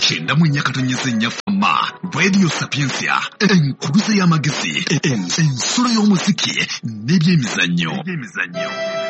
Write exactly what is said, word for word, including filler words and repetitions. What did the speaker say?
icyenda mu nyakatonnyeze nnyafama Radio Sapiensia enkuluze y'amagezi ensolo y'omuziki n'ebyemizannyo